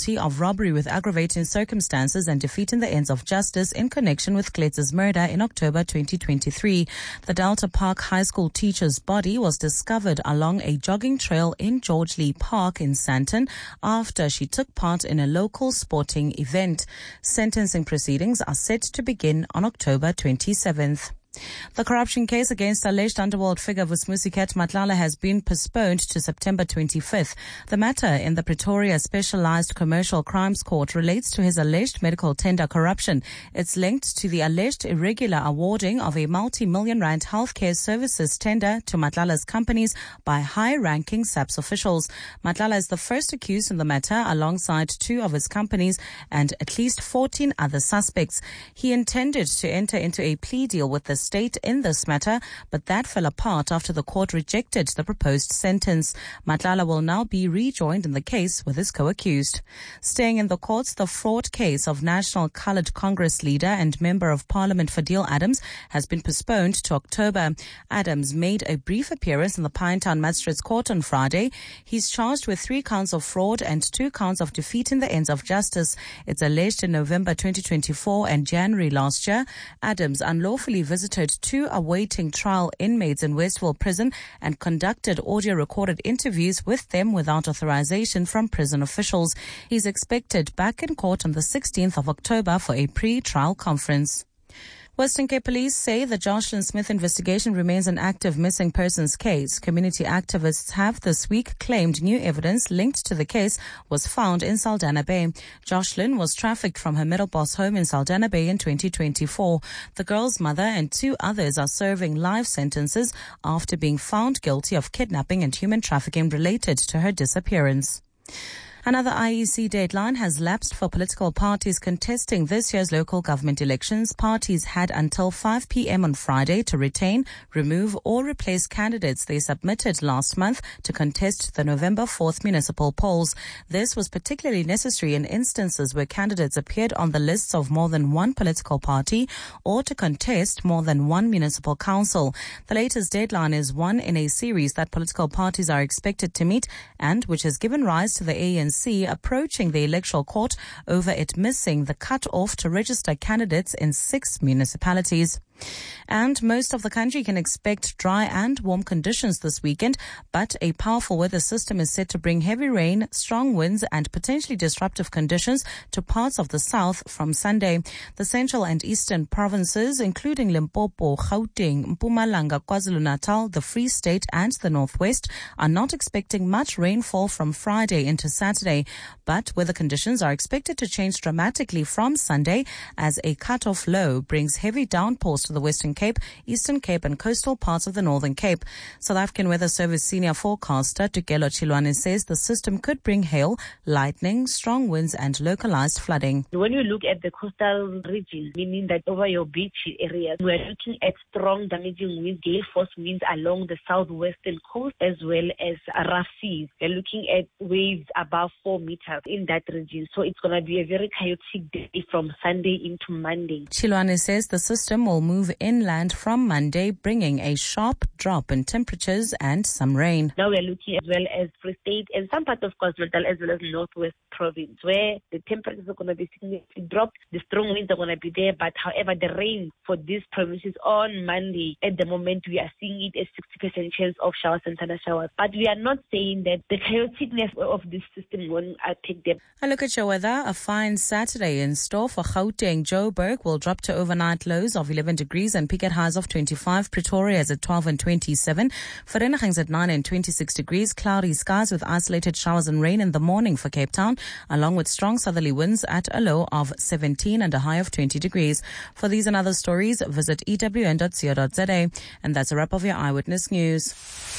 guilty of robbery with aggravating circumstances and defeating the ends of justice in connection with Kletz's murder in October 2023. The Delta Park High School teacher's body was discovered along a jogging trail in George Lee Park in Sandton after she took part in a local sporting event. Sentencing proceedings are set to begin on October 27th. The corruption case against alleged underworld figure Vusmusikat Matlala has been postponed to September 25th. The matter in the Pretoria Specialized Commercial Crimes Court relates to his alleged medical tender corruption. It's linked to the alleged irregular awarding of a multi-million rand healthcare services tender to Matlala's companies by high-ranking SAPS officials. Matlala is the first accused in the matter alongside 2 of his companies and at least 14 other suspects. He intended to enter into a plea deal with the state in this matter, but that fell apart after the court rejected the proposed sentence. Matlala will now be rejoined in the case with his co-accused. Staying in the courts, the fraud case of National Coloured Congress leader and Member of Parliament Fadil Adams has been postponed to October. Adams made a brief appearance in the Pinetown Magistrates Court on Friday. He's charged with 3 counts of fraud and 2 counts of defeating the ends of justice. It's alleged in November 2024 and January last year, Adams unlawfully visited 2 awaiting trial inmates in Westville Prison and conducted audio-recorded interviews with them without authorization from prison officials. He's expected back in court on the 16th of October for a pre-trial conference. Western Cape Police say the Jocelyn Smith investigation remains an active missing persons case. Community activists have this week claimed new evidence linked to the case was found in Saldanha Bay. Jocelyn was trafficked from her Middelbos home in Saldanha Bay in 2024. The girl's mother and 2 others are serving life sentences after being found guilty of kidnapping and human trafficking related to her disappearance. Another IEC deadline has lapsed for political parties contesting this year's local government elections. Parties had until 5 p.m. on Friday to retain, remove or replace candidates they submitted last month to contest the November 4th municipal polls. This was particularly necessary in instances where candidates appeared on the lists of more than one political party or to contest more than one municipal council. The latest deadline is one in a series that political parties are expected to meet and which has given rise to the ANC approaching the electoral court over it missing the cut-off to register candidates in 6 municipalities. And most of the country can expect dry and warm conditions this weekend, but a powerful weather system is set to bring heavy rain, strong winds and potentially disruptive conditions to parts of the south from Sunday. The central and eastern provinces, including Limpopo, Gauteng, Mpumalanga, KwaZulu-Natal, the Free State and the Northwest, are not expecting much rainfall from Friday into Saturday, but weather conditions are expected to change dramatically from Sunday as a cut-off low brings heavy downpours to the Western Cape, Eastern Cape and coastal parts of the Northern Cape. South African Weather Service senior forecaster Tukelo Chilwane says the system could bring hail, lightning, strong winds and localized flooding. When you look at the coastal region, meaning that over your beach areas, we are looking at strong damaging winds, gale force winds along the southwestern coast as well as rough seas. We're looking at waves above 4 meters in that region. So it's going to be a very chaotic day from Sunday into Monday. Chilwane says the system will move inland from Monday, bringing a sharp drop in temperatures and some rain. Now we're looking as well as Free State and some parts of KwaZulu-Natal as well as Northwest Province, where the temperatures are going to be significantly dropped. The strong winds are going to be there, but however, the rain for these provinces on Monday, at the moment, we are seeing it as 60% chance of showers and thunder showers. But we are not saying that the chaoticness of this system won't take them. A look at your weather. A fine Saturday in store for Gauteng. Joburg will drop to overnight lows of 11 degrees and peak at highs of 25. Pretoria is at 12 and 27. Vereeniging's at 9 and 26 degrees. Cloudy skies with isolated showers and rain in the morning for Cape Town, along with strong southerly winds at a low of 17 and a high of 20 degrees. For these and other stories, visit ewn.co.za. And that's a wrap of your Eyewitness News.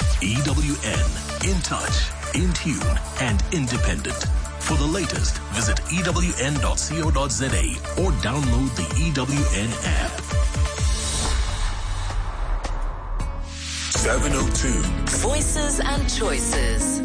EWN, in touch, in tune, and independent. For the latest, visit ewn.co.za or download the EWN app. 702. Voices and choices.